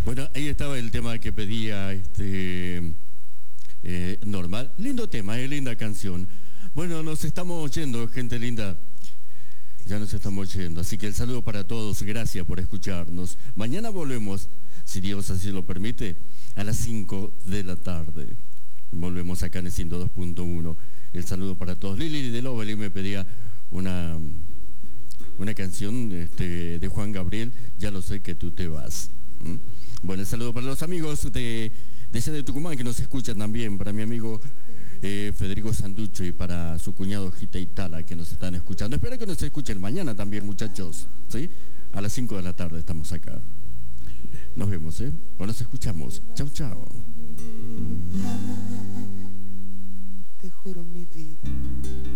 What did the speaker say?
Bueno, ahí estaba el tema que pedía Normal. Lindo tema, linda canción. Bueno, nos estamos yendo, gente linda. Ya nos estamos yendo. Así que el saludo para todos. Gracias por escucharnos. Mañana volvemos, si Dios así lo permite, a las 5 de la tarde. Volvemos acá en el 102.1. El saludo para todos. Lili de Lovely me pedía una canción de Juan Gabriel, Ya lo sé que tú te vas. Bueno, el saludo para los amigos de allá de Tucumán que nos escuchan también, para mi amigo Federico Sanducho y para su cuñado Gita Itala que nos están escuchando. Espero que nos escuchen mañana también, muchachos, ¿sí? A las 5 de la tarde estamos acá. Nos vemos, ¿eh? O nos escuchamos. Chau.